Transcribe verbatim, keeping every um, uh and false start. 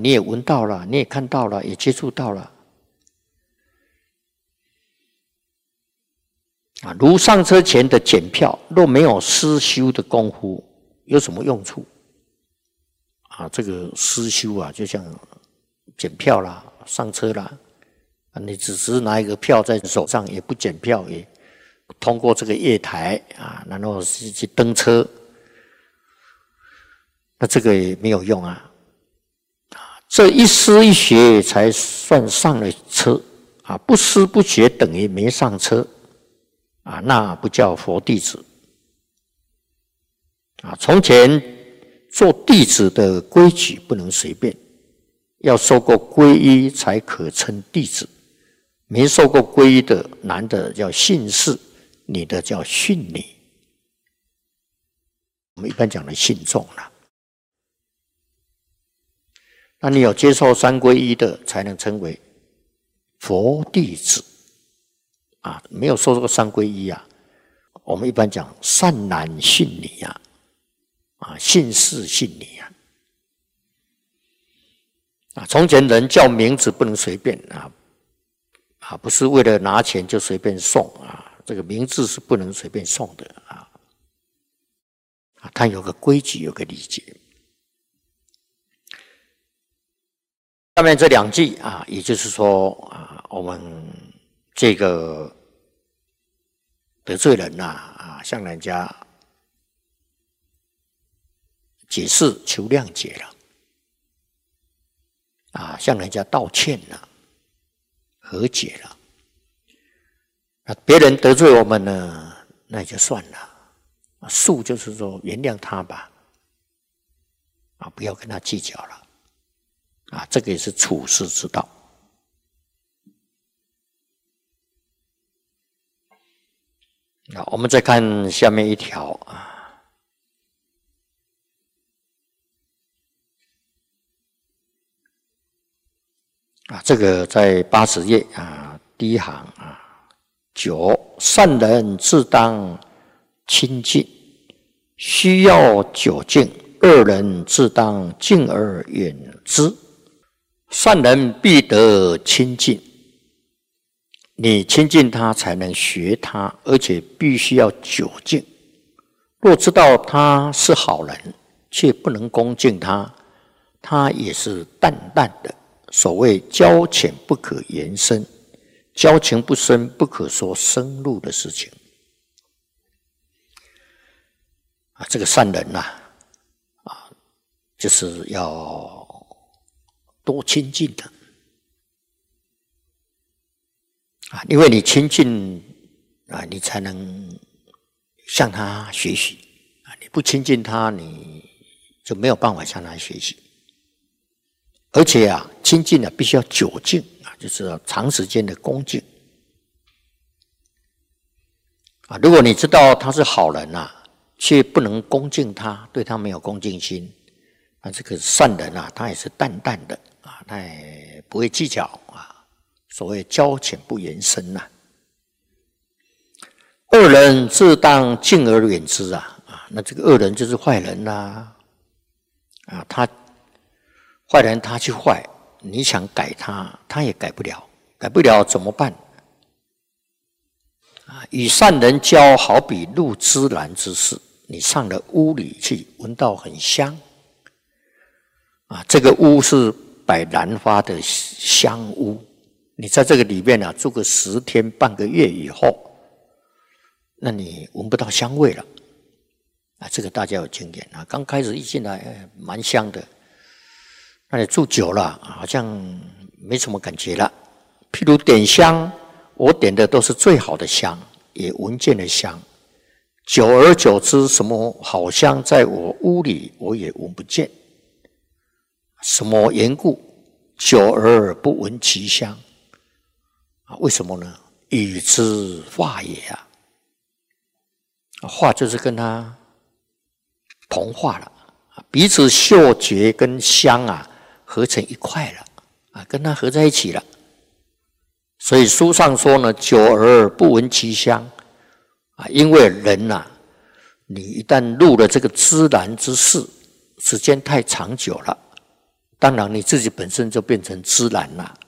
你也闻到了，你也看到了，也接触到了。啊，如上车前的检票，若没有思修的功夫，有什么用处？啊，这个思修啊，就像检票啦、上车啦，啊，你只是拿一个票在手上，也不检票，也通过这个月台啊，然后去登车，那这个也没有用啊。这一思一学才算上了车啊，不思不学等于没上车啊，那不叫佛弟子啊。从前做弟子的规矩不能随便，要受过皈依才可称弟子。没受过皈依的，男的叫信士，女的叫训女。我们一般讲的信众啦。那你有接受三皈依的，才能称为佛弟子啊。没有受这个三皈依啊，我们一般讲善男信女啊，啊信士信女啊。啊，从前人叫名字不能随便啊，啊不是为了拿钱就随便送啊，这个名字是不能随便送的啊。啊，它有个规矩，有个礼节。下面这两句啊，也就是说啊，我们这个得罪人呐啊，向人家解释求谅解了啊，向人家道歉了，和解了。那别人得罪我们呢，那也就算了。恕就是说原谅他吧，啊，不要跟他计较了。啊，这个也是处世之道。那我们再看下面一条啊，啊，这个在八十页啊，第一行啊，九善人自当亲近，需要久敬；恶人自当敬而远之。善人必得亲近，你亲近他才能学他，而且必须要久敬。若知道他是好人，却不能恭敬他，他也是淡淡的。所谓交浅不可言深，交情不深，不可说深入的事情。啊，这个善人呐、啊，啊，就是要多亲近的啊，因为你亲近啊，你才能向他学习啊。你不亲近他，你就没有办法向他学习。而且啊，亲近啊，必须要久敬啊，就是要长时间的恭敬啊。如果你知道他是好人啊，却不能恭敬他，对他没有恭敬心，那这个善人啊，他也是淡淡的。啊，他也不会计较啊，所谓交浅不言深呐、啊。恶人自当敬而远之啊，啊，那这个恶人就是坏人啦、啊，啊，他坏人他去坏，你想改他，他也改不了，改不了怎么办？啊，与善人交，好比入芝兰之室，你上了屋里去，闻到很香，啊，这个屋是摆兰花的香屋，你在这个里面啊住个十天半个月以后，那你闻不到香味了啊！这个大家有经验啊，刚开始一进来哎蛮香的，那你住久了好像没什么感觉了。譬如点香，我点的都是最好的香，也闻见了香，久而久之，什么好香在我屋里我也闻不见。什么缘故？久而不闻其香啊？为什么呢？与之化也啊！化就是跟它同化了，彼此嗅觉跟香啊合成一块了啊，跟它合在一起了。所以书上说呢，久而不闻其香啊，因为人呐、啊，你一旦入了这个芝兰之室，时间太长久了。 当然你自己本身就变成芝兰了，